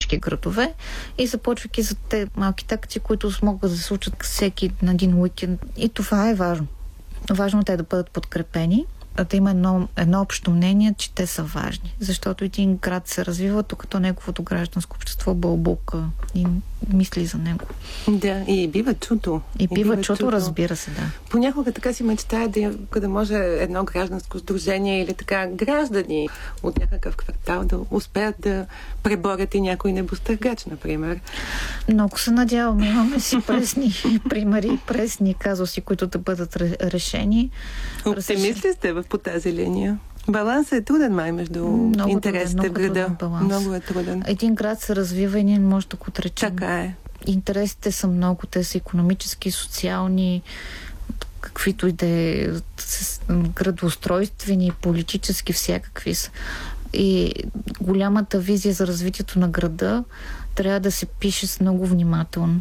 всички градове и започвайки за те малките акции, които могат да се случат всеки на един уикенд. И това е важно. Важно е те да бъдат подкрепени, да има едно общо мнение, че те са важни. Защото един град се развива, докато неговото гражданско общество бълбука и мисли за него. Да, и бива чуто. И бива чуто, разбира се, да. Понякога така си мечтая да може едно гражданско сдружение или така граждани от някакъв квартал да успеят да преборят и някой небостъргач, например. Много се надяваме. Имаме си пресни примери, пресни казуси, които да бъдат решени. Оптимист ли сте по тази линия? Балансът е труден май между интересите в града. Много е труден. Един град се развива и ние не може да го отречем. Така е. Интересите са много. Те са икономически, социални, каквито и да е, градоустройствени, политически, всякакви са. И голямата визия за развитието на града трябва да се пише с много внимателно.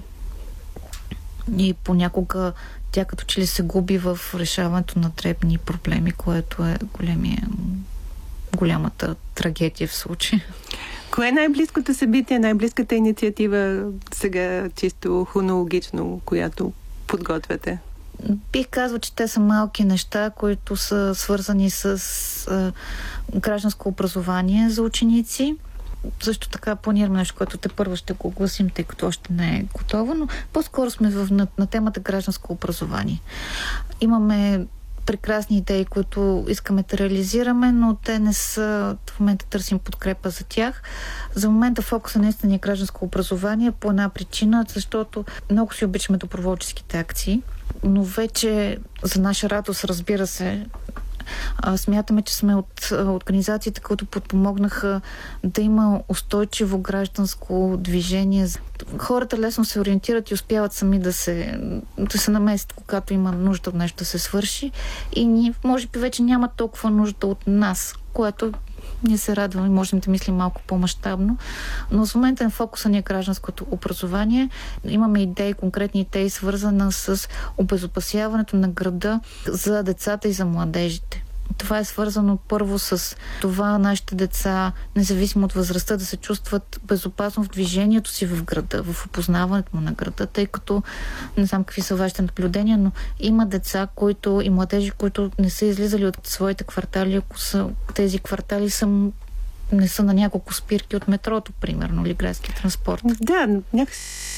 И понякога тя като че ли се губи в решаването на дребни проблеми, което е голямата трагедия в случая. Кое е най-близкото събитие, най-близката инициатива сега чисто хронологично, която подготвяте? Бих казал, че те са малки неща, които са свързани с гражданско образование за ученици. Също така планираме нещо, което те първо ще го огласим, тъй като още не е готово, но по-скоро сме на темата гражданско образование. Имаме прекрасни идеи, които искаме да реализираме, но те не са... В момента търсим подкрепа за тях. За момента фокуса наистина е гражданско образование по една причина, защото много си обичаме доброволческите акции, но вече за наша радост, разбира се, смятаме, че сме от организациите, които подпомогнаха да има устойчиво гражданско движение. Хората лесно се ориентират и успяват сами да се наместят, когато има нужда от нещо да се свърши. И ние, може би, вече няма толкова нужда от нас, което ние се радваме, можем да мислим малко по-мащабно, но в момента на фокуса ни е гражданското образование. Имаме идеи, конкретни идеи, свързана с обезопасяването на града за децата и за младежите. Това е свързано първо с това нашите деца, независимо от възрастта, да се чувстват безопасно в движението си в града, в опознаването му на града, тъй като, не знам какви са вашите наблюдения, но има деца, и младежи, които не са излизали от своите квартали, ако тези квартали не са на няколко спирки от метрото, примерно, или градски транспорт. Да, някакси